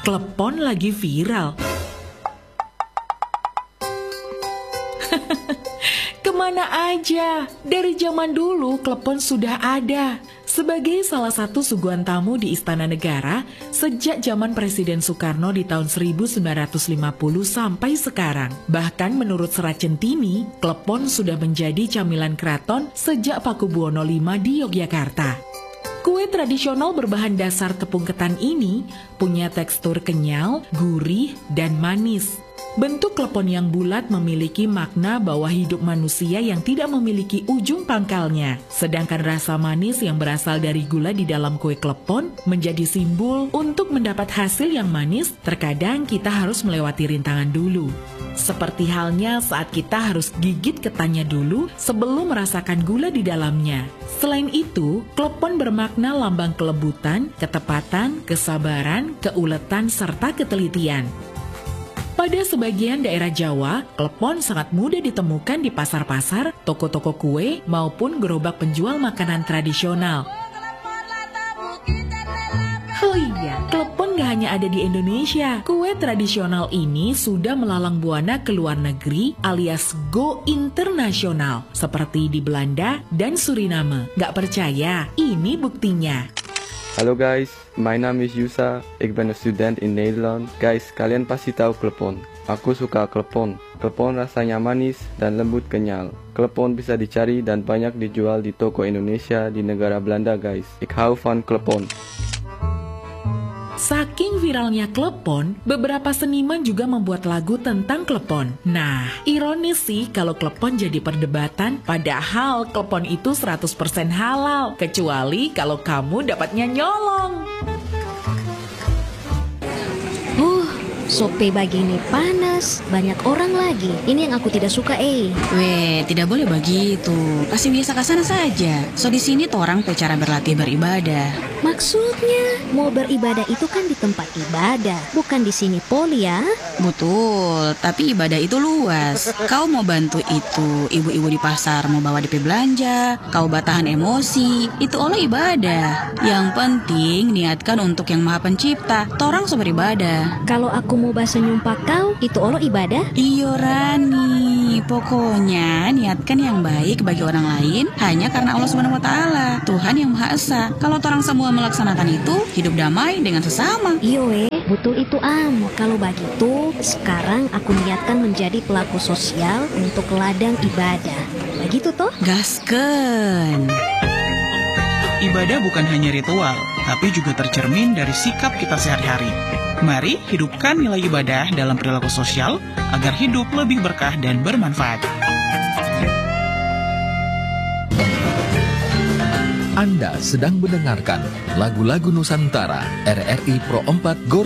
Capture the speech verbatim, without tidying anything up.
klepon lagi viral. Kemana aja? Dari zaman dulu klepon sudah ada. Sebagai salah satu suguhan tamu di Istana Negara sejak zaman Presiden Soekarno di tahun seribu sembilan ratus lima puluh sampai sekarang. Bahkan menurut Serat Centini, klepon sudah menjadi camilan keraton sejak Pakubuwono lima di Yogyakarta. Kue tradisional berbahan dasar tepung ketan ini punya tekstur kenyal, gurih, dan manis. Bentuk klepon yang bulat memiliki makna bahwa hidup manusia yang tidak memiliki ujung pangkalnya. Sedangkan rasa manis yang berasal dari gula di dalam kue klepon menjadi simbol untuk mendapat hasil yang manis, terkadang kita harus melewati rintangan dulu. Seperti halnya saat kita harus gigit ketannya dulu sebelum merasakan gula di dalamnya. Selain itu, klepon bermakna lambang kelembutan, ketepatan, kesabaran, keuletan, serta ketelitian. Pada sebagian daerah Jawa, klepon sangat mudah ditemukan di pasar-pasar, toko-toko kue, maupun gerobak penjual makanan tradisional. Oh iya, klepon gak hanya ada di Indonesia. Kue tradisional ini sudah melalang buana ke luar negeri alias go internasional, seperti di Belanda dan Suriname. Gak percaya? Ini buktinya. Halo guys, my name is Yusa. Ik ben een student in Nederland. Guys, kalian pasti tahu klepon. Aku suka klepon. Klepon rasanya manis dan lembut kenyal. Klepon bisa dicari dan banyak dijual di toko Indonesia di negara Belanda guys. Ik hou van klepon. Saking viralnya klepon, beberapa seniman juga membuat lagu tentang klepon. Nah, ironis sih kalau klepon jadi perdebatan, padahal klepon itu seratus persen halal, kecuali kalau kamu dapatnya nyolong. Uh, sope begini panas, banyak orang lagi. Ini yang aku tidak suka, eh. Weh, tidak boleh begitu. Kasih biasa ke sana saja. So di sini torang pe cara berlatih beribadah. Maksudnya, mau beribadah itu kan di tempat ibadah, bukan di sini poli ya? Betul, tapi ibadah itu luas. Kau mau bantu itu, ibu-ibu di pasar mau bawa D P belanja, kau batahan emosi, itu oleh ibadah. Yang penting niatkan untuk yang Maha Pencipta. Torang so beribadah. Kalau aku mau bahasa nyumpah kau, itu olo ibadah? Iyo Rani, pokoknya niatkan yang baik bagi orang lain hanya karena Allah Subhanahu Wa Taala, Tuhan yang Maha Esa. Kalau torang semua melaksanakan itu, hidup damai dengan sesama. Iyo eh, betul itu am. Kalau begitu, sekarang aku niatkan menjadi pelaku sosial untuk ladang ibadah. Begitu toh? Gasken. Ibadah bukan hanya ritual, tapi juga tercermin dari sikap kita sehari-hari. Mari hidupkan nilai ibadah dalam perilaku sosial agar hidup lebih berkah dan bermanfaat. Anda sedang mendengarkan lagu-lagu Nusantara R R I Pro empat Gorontalo.